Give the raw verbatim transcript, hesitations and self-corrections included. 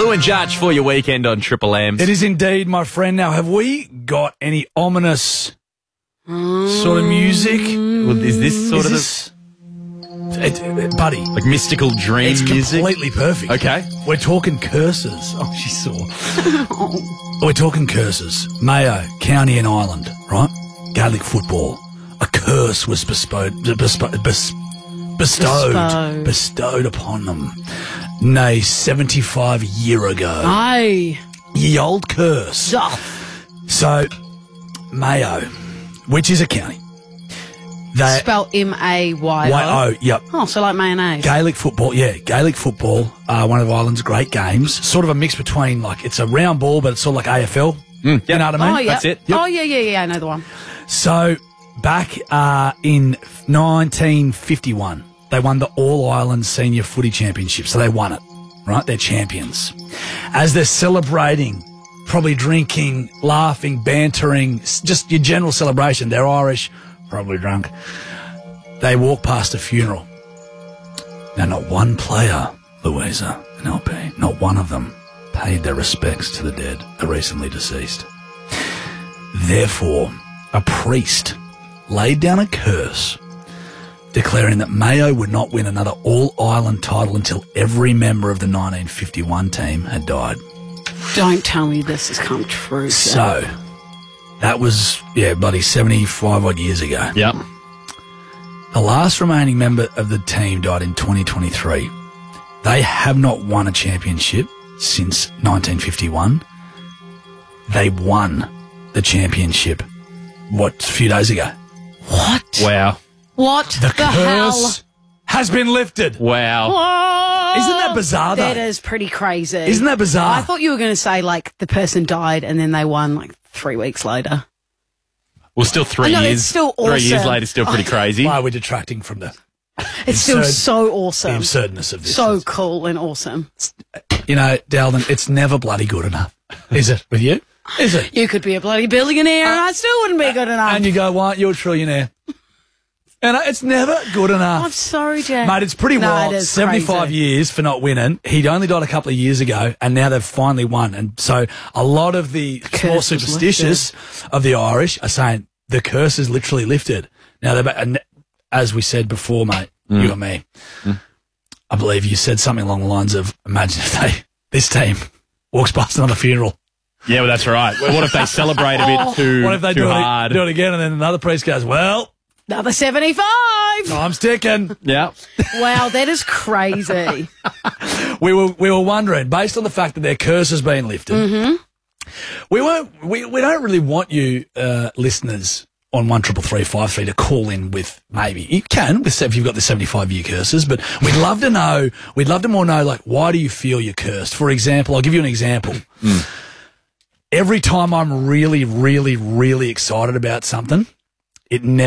Lou and Judge for your weekend on Triple M. It is indeed, my friend. Now, have we got any ominous sort of music? Well, is this sort Is of this, it, it- buddy? the, like mystical dream It's music? completely perfect. Okay. We're talking curses. Oh, she's sore. We're talking curses. Mayo, county and island, right? Gaelic football. A curse was bestowed, bespo- bes- bestowed, Bestowed. bestowed upon them. Nay, seventy-five year ago. Aye. Ye old curse. Oh, So, Mayo, which is a county. They, spell M A Y O. Y O, yep. Oh, so like mayonnaise. Gaelic football, yeah, Gaelic football, uh, one of Ireland's great games. Sort of a mix between, like, it's a round ball, but it's sort of like A F L. You know what I mean? Oh, yeah. That's it. Yep. Oh, yeah, yeah, yeah, I know the one. So, back uh, in nineteen fifty-one, they won the All-Ireland Senior Footy Championship, so they won it, right? They're champions. As they're celebrating, probably drinking, laughing, bantering, s- just your general celebration, they're Irish, probably drunk, they walk past a funeral. Now, not one player, Louisa and L P, not one of them paid their respects to the dead, the recently deceased. Therefore, a priest laid down a curse declaring that Mayo would not win another All-Ireland title until every member of the nineteen fifty-one team had died. Don't tell me this has come true. So, that was, yeah, bloody seventy-five odd years ago. Yep. The last remaining member of the team died in twenty twenty-three. They have not won a championship since nineteen fifty-one. They won the championship, what, a few days ago. What? Wow. What the, The, hell? curse has been lifted. Wow. Whoa. Isn't that bizarre, though? That is pretty crazy. Isn't that bizarre? I thought you were going to say, like, the person died and then they won, like, three weeks later. Well, still three I know, years. it's still Three years awesome. later, still pretty crazy. Why are we detracting from the, It's still Absurd. so the awesome. absurdness of this? So cool and awesome. You know, Dalton, it's never bloody good enough. Is it with you? Is it? You could be a bloody billionaire and I still wouldn't be good enough. And you go, why aren't you a trillionaire? And it's never good enough. I'm sorry, Jack. Mate, it's pretty No, wild. it is seventy-five crazy. years for not winning. He'd only died a couple of years ago, and now they've finally won. And so a lot of the more curse is superstitious of the Irish are saying the curse is literally lifted. Now, they're, and as we said before, mate, Mm. you and me, I believe you said something along the lines of, imagine if they, this team walks past another funeral. Yeah, well, that's right. Well, what if they celebrate a bit too, What if they too do it, hard? do it again, and then another priest goes, well, Another seventy-five. time's ticking. Yeah. Wow, that is crazy. We were we were wondering, based on the fact that their curse has been lifted, Mm-hmm. we weren't we, we don't really want you uh, listeners on one triple three five three to call in with maybe you can with if you've got the seventy five year curses, but we'd love to know. We'd love to more know like why do you feel you're cursed? For example, I'll give you an example. Every time I'm really, really, really excited about something, it never.